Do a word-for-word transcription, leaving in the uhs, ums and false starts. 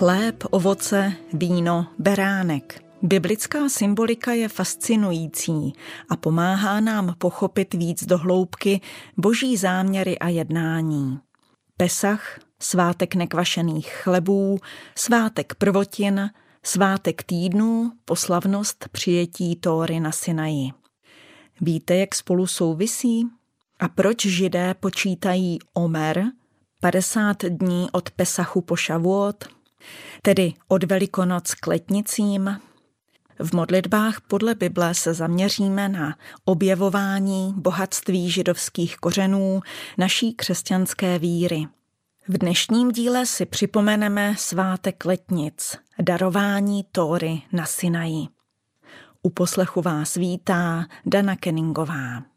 Chléb, ovoce, víno, beránek. Biblická symbolika je fascinující a pomáhá nám pochopit víc do hloubky boží záměry a jednání. Pesach, svátek nekvašených chlebů, svátek prvotin, svátek týdnů, poslavnost přijetí Tóry na Sinaji. Víte, jak spolu souvisí? A proč Židé počítají Omer, padesát dní od Pesachu po Šavuot, tedy od Velikonoc k letnicím? V modlitbách podle Bible se zaměříme na objevování bohatství židovských kořenů naší křesťanské víry. V dnešním díle si připomeneme svátek letnic, darování Tóry na Sinaji. U poslechu vás vítá Dana Kenningová.